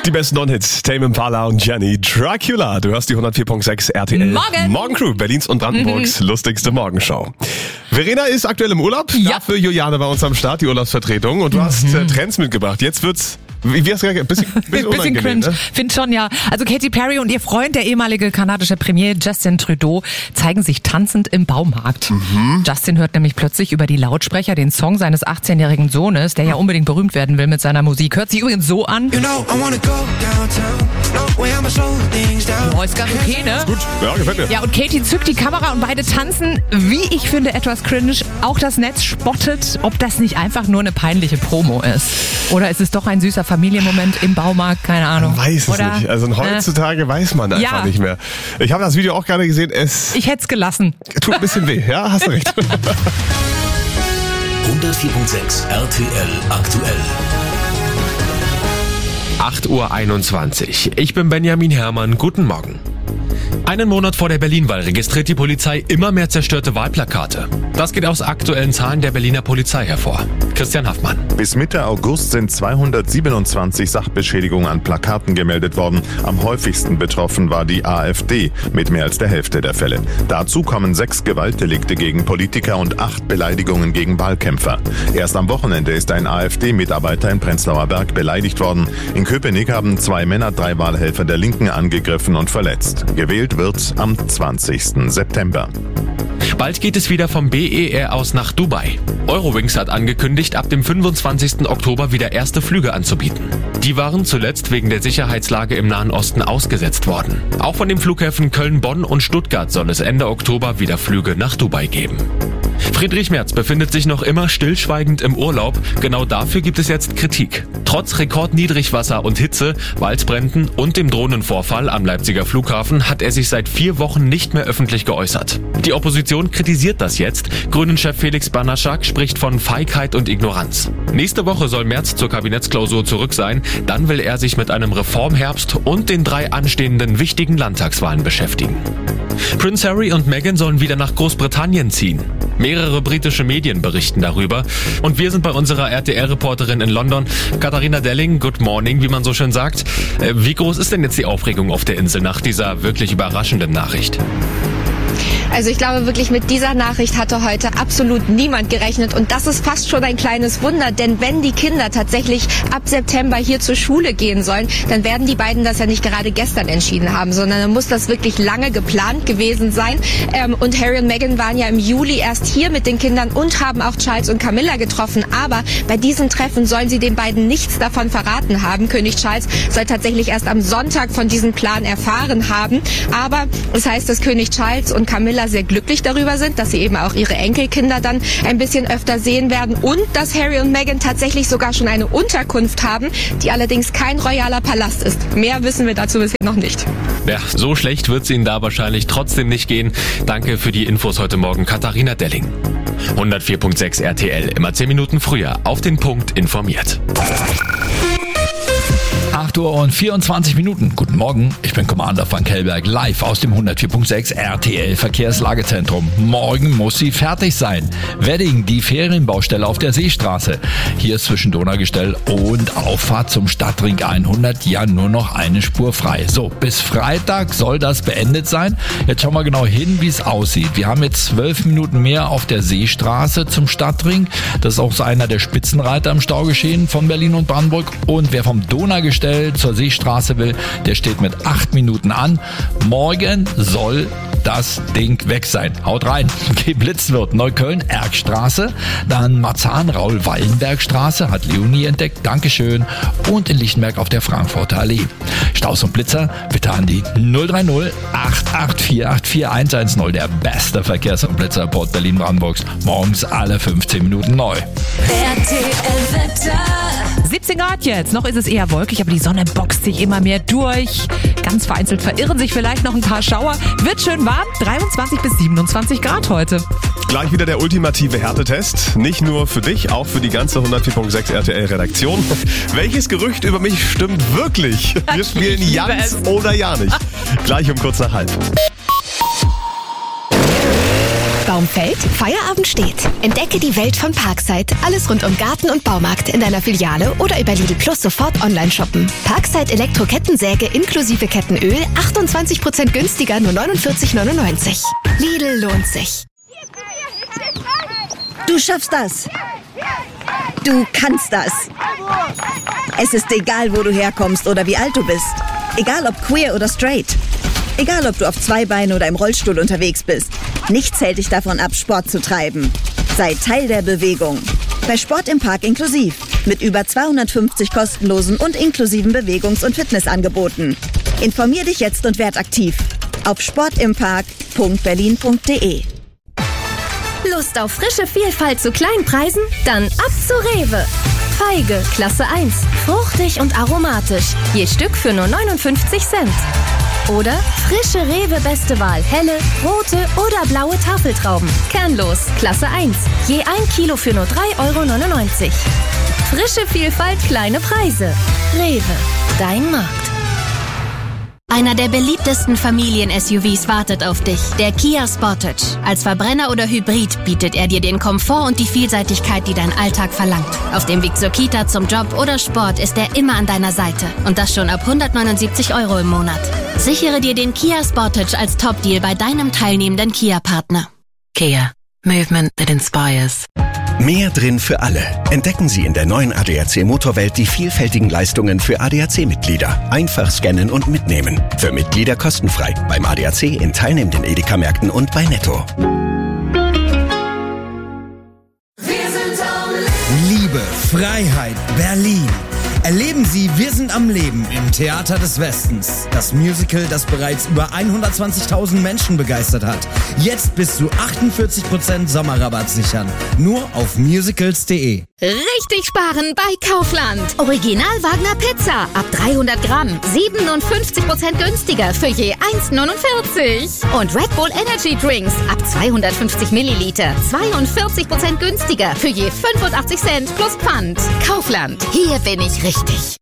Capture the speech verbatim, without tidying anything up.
Die besten Non-Hits, Tame Impala und Jenny. Dracula, du hörst die hundertvier Komma sechs R T L. Morgen. Morgen Crew, Berlins und Brandenburgs mhm. lustigste Morgenshow. Verena ist aktuell im Urlaub, ja. dafür Juliane bei uns am Start, die Urlaubsvertretung. Und du mhm. hast äh, Trends mitgebracht. Jetzt wird's... Wie, wie hast du gesagt? Bisschen, bisschen, bisschen cringe, ne? Find schon, ja. Also Katy Perry und ihr Freund, der ehemalige kanadische Premier Justin Trudeau, zeigen sich tanzend im Baumarkt. Mhm. Justin hört nämlich plötzlich über die Lautsprecher den Song seines achtzehnjährigen Sohnes, der ja unbedingt berühmt werden will mit seiner Musik. Hört sich übrigens so an. You know, I wanna go downtown, no, where I'ma slow things down. Oh, ist ganz okay, ne? Gut, ja, gefällt mir. Ja, und Katy zückt die Kamera und beide tanzen, wie ich finde, etwas cringe. Auch das Netz spottet, ob das nicht einfach nur eine peinliche Promo ist. Oder ist es doch ein süßer Familienmoment im Baumarkt, keine Ahnung. Man weiß es Oder? nicht. Also heutzutage äh, weiß man einfach ja. nicht mehr. Ich habe das Video auch gerade gesehen. Es ich hätte es gelassen. Tut ein bisschen weh, ja, hast du recht. hundertvier Komma sechs R T L aktuell. acht Uhr einundzwanzig. Ich bin Benjamin Herrmann. Guten Morgen. Einen Monat vor der Berlin-Wahl registriert die Polizei immer mehr zerstörte Wahlplakate. Das geht aus aktuellen Zahlen der Berliner Polizei hervor. Christian Haffmann. Bis Mitte August sind zweihundertsiebenundzwanzig Sachbeschädigungen an Plakaten gemeldet worden. Am häufigsten betroffen war die AfD mit mehr als der Hälfte der Fälle. Dazu kommen sechs Gewaltdelikte gegen Politiker und acht Beleidigungen gegen Wahlkämpfer. Erst am Wochenende ist ein AfD-Mitarbeiter in Prenzlauer Berg beleidigt worden. In Köpenick haben zwei Männer drei Wahlhelfer der Linken angegriffen und verletzt. Gewählt wird am zwanzigsten September. Bald geht es wieder vom B E R aus nach Dubai. Eurowings hat angekündigt, ab dem fünfundzwanzigsten Oktober wieder erste Flüge anzubieten. Die waren zuletzt wegen der Sicherheitslage im Nahen Osten ausgesetzt worden. Auch von den Flughäfen Köln, Bonn und Stuttgart soll es Ende Oktober wieder Flüge nach Dubai geben. Friedrich Merz befindet sich noch immer stillschweigend im Urlaub. Genau dafür gibt es jetzt Kritik. Trotz Rekordniedrigwasser und Hitze, Waldbränden und dem Drohnenvorfall am Leipziger Flughafen hat er sich seit vier Wochen nicht mehr öffentlich geäußert. Die Opposition kritisiert das jetzt. Grünen-Chef Felix Banaschak spricht von Feigheit und Ignoranz. Nächste Woche soll Merz zur Kabinettsklausur zurück sein. Dann will er sich mit einem Reformherbst und den drei anstehenden wichtigen Landtagswahlen beschäftigen. Prince Harry und Meghan sollen wieder nach Großbritannien ziehen. Mehrere britische Medien berichten darüber. Und wir sind bei unserer R T L-Reporterin in London, Katharina Delling. Good morning, wie man so schön sagt. Wie groß ist denn jetzt die Aufregung auf der Insel nach dieser wirklich überraschenden Nachricht? Also ich glaube wirklich, mit dieser Nachricht hatte heute absolut niemand gerechnet und das ist fast schon ein kleines Wunder, denn wenn die Kinder tatsächlich ab September hier zur Schule gehen sollen, dann werden die beiden das ja nicht gerade gestern entschieden haben, sondern dann muss das wirklich lange geplant gewesen sein. Ähm, und Harry und Meghan waren ja im Juli erst hier mit den Kindern und haben auch Charles und Camilla getroffen, aber bei diesem Treffen sollen sie den beiden nichts davon verraten haben. König Charles soll tatsächlich erst am Sonntag von diesem Plan erfahren haben, aber es heißt, dass König Charles und Camilla sehr glücklich darüber sind, dass sie eben auch ihre Enkelkinder dann ein bisschen öfter sehen werden und dass Harry und Meghan tatsächlich sogar schon eine Unterkunft haben, die allerdings kein royaler Palast ist. Mehr wissen wir dazu bisher noch nicht. Ja, so schlecht wird es Ihnen da wahrscheinlich trotzdem nicht gehen. Danke für die Infos heute Morgen, Katharina Delling. hundertvier Komma sechs R T L, immer zehn Minuten früher, auf den Punkt informiert. acht Uhr und vierundzwanzig Minuten. Guten Morgen, ich bin Commander Frank Hellberg, live aus dem hundertvier Komma sechs R T L Verkehrslagezentrum. Morgen muss sie fertig sein. Wedding, die Ferienbaustelle auf der Seestraße. Hier ist zwischen Donaugestell und Auffahrt zum Stadtring hundert ja nur noch eine Spur frei. So, bis Freitag soll das beendet sein. Jetzt schauen wir genau hin, wie es aussieht. Wir haben jetzt zwölf Minuten mehr auf der Seestraße zum Stadtring. Das ist auch so einer der Spitzenreiter im Staugeschehen von Berlin und Brandenburg. Und wer vom Donaugestell zur Seestraße will, der steht mit acht Minuten an. Morgen soll das Ding weg sein. Haut rein. Geblitzt wird Neukölln, Erkstraße, dann Marzahn, Raul-Wallenberg-Straße, hat Leonie entdeckt, Dankeschön. Und in Lichtenberg auf der Frankfurter Allee. Staus und Blitzer, bitte an die null drei null acht acht vier acht vier eins eins null, der beste Verkehrs- und Blitzerreport Berlin-Brandenburgs. Morgens alle fünfzehn Minuten neu. R T L-Wetter. siebzehn Grad jetzt. Noch ist es eher wolkig, aber die Sonne boxt sich immer mehr durch. Ganz vereinzelt verirren sich vielleicht noch ein paar Schauer. Wird schön warm. dreiundzwanzig bis siebenundzwanzig Grad heute. Gleich wieder der ultimative Härtetest. Nicht nur für dich, auch für die ganze hundertvier Komma sechs R T L-Redaktion. Welches Gerücht über mich stimmt wirklich? Wir spielen Jans oder ja nicht. Gleich um kurz nach halb. Baum fällt, Feierabend steht. Entdecke die Welt von Parkside. Alles rund um Garten und Baumarkt in deiner Filiale oder über Lidl Plus sofort online shoppen. Parkside Elektro-Kettensäge inklusive Kettenöl, achtundzwanzig Prozent günstiger, nur neunundvierzig neunundneunzig. Lidl lohnt sich. Du schaffst das. Du kannst das. Es ist egal, wo du herkommst oder wie alt du bist. Egal ob queer oder straight. Egal ob du auf zwei Beinen oder im Rollstuhl unterwegs bist. Nichts hält dich davon ab, Sport zu treiben. Sei Teil der Bewegung. Bei Sport im Park inklusiv. Mit über zweihundertfünfzig kostenlosen und inklusiven Bewegungs- und Fitnessangeboten. Informier dich jetzt und werd aktiv. Auf sportimpark punkt berlin punkt de. Lust auf frische Vielfalt zu kleinen Preisen? Dann ab zu Rewe. Feige, Klasse eins. Fruchtig und aromatisch. Je Stück für nur neunundfünfzig Cent. Oder frische Rewe Beste Wahl. Helle, rote oder blaue Tafeltrauben. Kernlos, Klasse eins. Je ein Kilo für nur drei Euro neunundneunzig. Frische Vielfalt, kleine Preise. Rewe, dein Markt. Einer der beliebtesten Familien-S U Vs wartet auf dich, der Kia Sportage. Als Verbrenner oder Hybrid bietet er dir den Komfort und die Vielseitigkeit, die dein Alltag verlangt. Auf dem Weg zur Kita, zum Job oder Sport ist er immer an deiner Seite. Und das schon ab hundertneunundsiebzig Euro im Monat. Sichere dir den Kia Sportage als Top-Deal bei deinem teilnehmenden Kia-Partner. Kia. Movement that inspires. Mehr drin für alle. Entdecken Sie in der neuen A D A C Motorwelt die vielfältigen Leistungen für A D A C-Mitglieder. Einfach scannen und mitnehmen. Für Mitglieder kostenfrei. Beim A D A C in teilnehmenden Edeka-Märkten und bei Netto. Liebe, Freiheit, Berlin. Erleben Sie Wir sind am Leben im Theater des Westens. Das Musical, das bereits über hundertzwanzigtausend Menschen begeistert hat. Jetzt bis zu achtundvierzig Prozent Sommerrabatt sichern. Nur auf musicals punkt de. Richtig sparen bei Kaufland. Original Wagner Pizza ab dreihundert Gramm. siebenundfünfzig Prozent günstiger für je eins neunundvierzig. Und Red Bull Energy Drinks ab zweihundertfünfzig Milliliter. zweiundvierzig Prozent günstiger für je fünfundachtzig Cent plus Pfand. Kaufland. Hier bin ich richtig.